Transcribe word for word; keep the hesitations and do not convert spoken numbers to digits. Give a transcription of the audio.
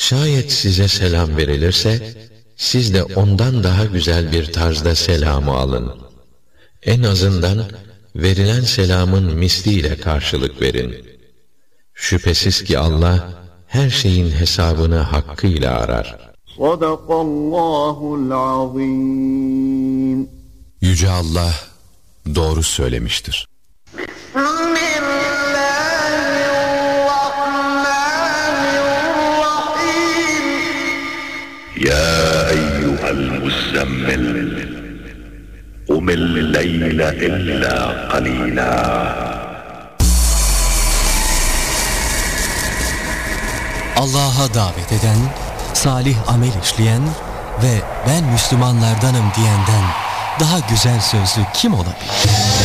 Şayet size selam verilirse, siz de ondan daha güzel bir tarzda selamı alın. En azından verilen selamın misliyle karşılık verin. Şüphesiz ki Allah her şeyin hesabını hakkıyla arar. Sadakallahul azim. Yüce Allah doğru söylemiştir. يا أيها المزمل قم الليل إلا قليلا. Allah'a davet eden, salih amel işleyen ve ben Müslümanlardanım diyenden daha güzel sözlü kim olabilir?